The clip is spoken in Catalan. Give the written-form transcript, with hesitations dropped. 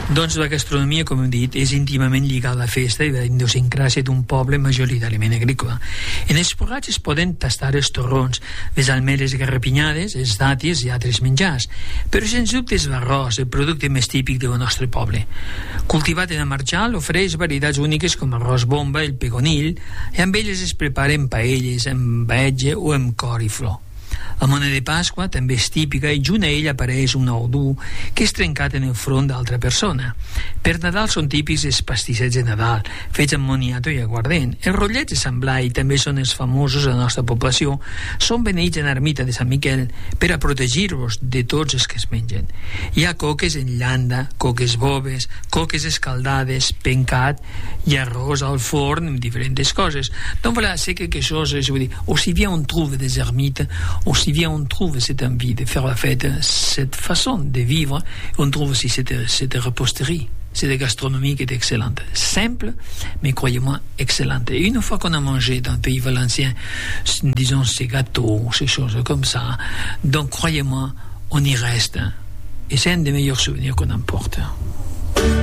Doncs la gastronomia, com hem dit, és íntimament lligada a la festa i a la idiosincràsia d'un poble majoritàriament agrícola. En els forratges poden tastar els torrons, les almeres garrapinyades, els dàtils i altres menjars, però sens dubte és l'arròs, el producte més típic del nostre poble. Cultivat en Marchal, ofereix varietats úniques com arròs bomba, el pegonill, i amb elles es preparen paelles amb baetge o amb cor i flor. La mona de Pasqua també és típica i junt a ell apareix un ou dur que és trencat en el front d'altra persona. Per Nadal són típics els pastissets de Nadal, fets amb moniato i aguardent. Els rotllets de Sant Blai també són els famosos de la nostra població. Són beneïts en ermita de Sant Miquel per a protegir-los de tots els que es mengen. Hi ha coques en llanda, coques boves, coques escaldades, pencat i arròs al forn amb diferents coses. Donc voilà, c'est quelque chose, je veux dire, aussi bien on trouve des ermites, aussi bien on trouve cette envie de faire la fête, cette façon de vivre, on trouve aussi cette reposterie, cette gastronomie qui est excellente, simple, mais croyez-moi, excellente. Et une fois qu'on a mangé dans le pays valencien, disons ces gâteaux, ces choses comme ça, donc croyez-moi, on y reste, et c'est un des meilleurs souvenirs qu'on emporte.